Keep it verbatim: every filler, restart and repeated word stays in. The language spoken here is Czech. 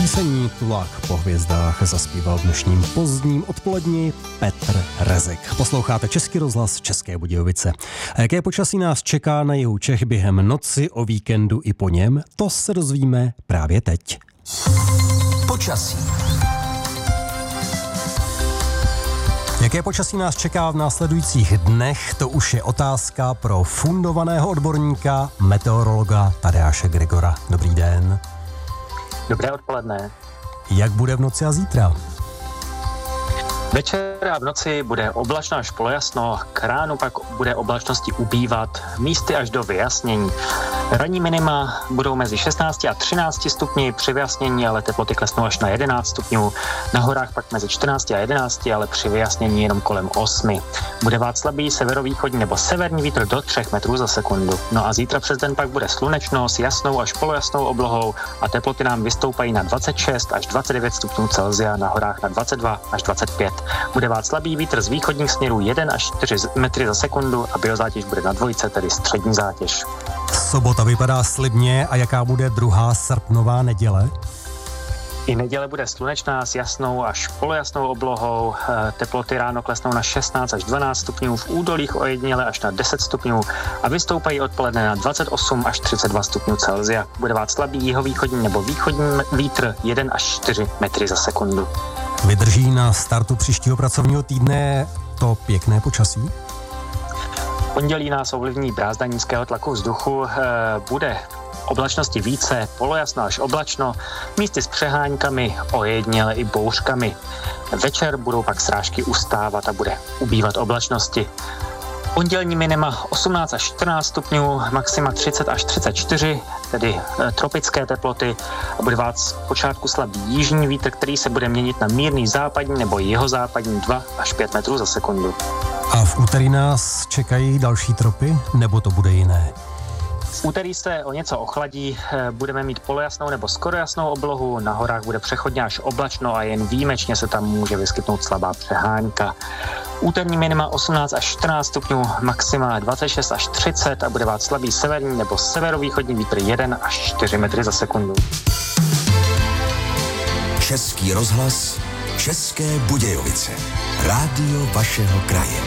Písení Tulák po hvězdách zaspíval v dnešním pozdním odpoledni Petr Rezek. Posloucháte Český rozhlas České Budějovice. A jaké počasí nás čeká na jihu Čech během noci, o víkendu i po něm, to se dozvíme právě teď. Počasí. Jaké počasí nás čeká v následujících dnech, to už je otázka pro fundovaného odborníka, meteorologa Tadeáše Gregora. Dobrý den. Dobré odpoledne. Jak bude v noci a zítra? Večer a v noci bude oblačno až polojasno, k ránu pak bude oblačnosti ubývat, místy až do vyjasnění. Ranní minima budou mezi šestnácti a třinácti stupni, při vyjasnění ale teploty klesnou až na jedenáct stupňů, na horách pak mezi čtrnácti a jedenácti, ale při vyjasnění jenom kolem osmi. Bude vát slabý severovýchodní nebo severní vítr do třech metrů za sekundu. No a zítra přes den pak bude slunečno s jasnou až polojasnou oblohou a teploty nám vystoupají na dvacet šest až dvacet devět stupňů Celsia, na horách na dvacet dva až dvacet pět. Bude vát slabý vítr z východních směrů jeden až čtyři metry za sekundu a biozátěž bude na dvojce, tedy střední zátěž. Sobota vypadá slibně a jaká bude druhá srpnová neděle? I neděle bude slunečná s jasnou až polojasnou oblohou, teploty ráno klesnou na šestnáct až dvanáct stupňů, v údolích ojediněle až na deset stupňů a vystoupají odpoledne na dvacet osm až třicet dva stupňů Celsia. Bude vát slabý jihovýchodní nebo východní vítr jeden až čtyři metry za sekundu. Vydrží na startu příštího pracovního týdne to pěkné počasí? Pondělí nás ovlivní brázda nízkého tlaku vzduchu, bude oblačnosti více, polojasno až oblačno, místy s přeháňkami, ojediněle i bouřkami. Večer budou pak srážky ustávat a bude ubývat oblačnosti. Pondělní minima osmnáct až čtrnáct stupňů, maxima třicet až třicet čtyři, tedy e, tropické teploty a bude vát z počátku slabý jižní vítr, který se bude měnit na mírný západní nebo jihozápadní dva až pět metrů za sekundu. A v úterý nás čekají další tropy, nebo to bude jiné? V úterý se o něco ochladí, budeme mít polojasnou nebo skoro jasnou oblohu, na horách bude přechodně až oblačno a jen výjimečně se tam může vyskytnout slabá přehánka. Úterní minima osmnáct až čtrnáct stupňů, maxima dvacet šest až třicet a bude vát slabý severní nebo severovýchodní vítr jeden až čtyři metry za sekundu. Český rozhlas České Budějovice. Rádio vašeho kraje.